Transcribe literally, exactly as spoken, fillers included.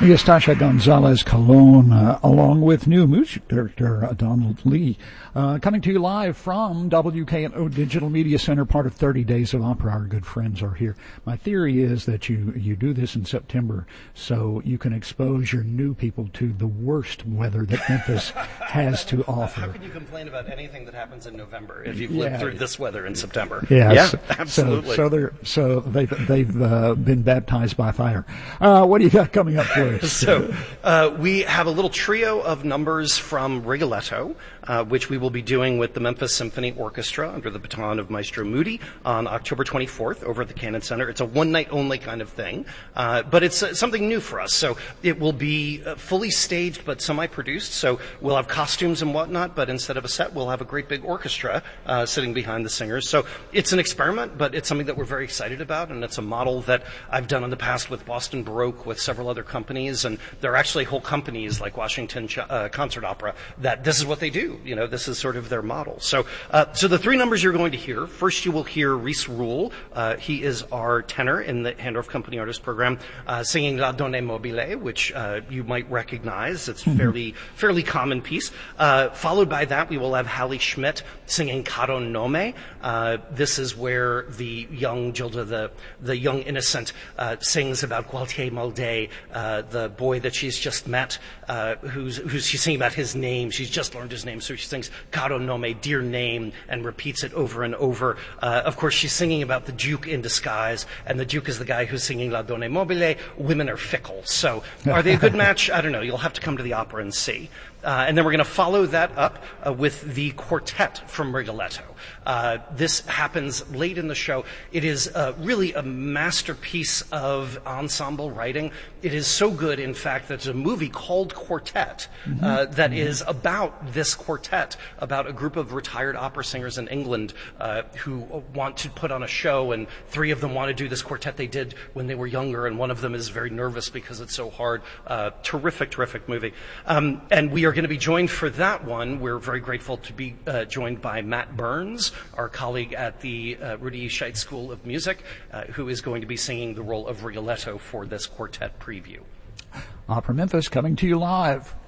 Eustacia Gonzalez Colon, uh, along with new music director uh, Donald Lee, uh, coming to you live from W K N O Digital Media Center, part of thirty Days of Opera. Our good friends are here. My theory is that you, you do this in September so you can expose your new people to the worst weather that Memphis has to offer. How can you complain about anything that happens in November if you've lived yeah. through this weather in September? Yes. Yeah, absolutely. So, so, they're, so they've, they've uh, been baptized by fire. Uh, what do you got coming up for us? So uh, we have a little trio of numbers from Rigoletto, uh, which we will be doing with the Memphis Symphony Orchestra under the baton of Maestro Moody on October twenty-fourth over at the Cannon Center. It's a one-night-only kind of thing, uh, but it's uh, something new for us. So it will be uh, fully staged but semi-produced, so we'll have costumes and whatnot, but instead of a set, we'll have a great big orchestra uh, sitting behind the singers. So it's an experiment, but it's something that we're very excited about, and it's a model that I've done in the past with Boston Baroque, with several other companies, and there are actually whole companies like Washington uh, Concert Opera that this is what they do. You know, this is sort of their model. So, uh, so the three numbers you're going to hear. First, you will hear Reese Rule. Uh, he is our tenor in the Handorf Company Artist Program, uh, singing La Donne Mobile, which uh, you might recognize. It's a fairly fairly common piece. Uh, followed by that, we will have Hallie Schmidt singing Caro Nome. Uh, this is where the young Gilda, the the young innocent, uh, sings about Gualtier Moldet, uh, the boy that she's just met, uh, who's, who's she's singing about his name. She's just learned his name, so she sings Caro Nome, dear name, and repeats it over and over. Uh, of course, she's singing about the Duke in disguise, and the Duke is the guy who's singing La Donne Mobile. Women are fickle. So are they a good match? I don't know. You'll have to come to the opera and see. Uh, and then we're going to follow that up uh, with the quartet from Rigoletto. Uh, this happens late in the show. It is uh, really a masterpiece of ensemble writing. It is so good, in fact, that there's a movie called Quartet mm-hmm. uh, that mm-hmm. is about this quartet, about a group of retired opera singers in England uh, who want to put on a show, and three of them want to do this quartet they did when they were younger, and one of them is very nervous because it's so hard. Uh, terrific, terrific movie. Um, and we are going to be joined for that one. We're very grateful to be uh, joined by Matt Burns, our colleague at the uh, Rudy Scheidt School of Music, uh, who is going to be singing the role of Rigoletto for this quartet preview. Opera Memphis coming to you live.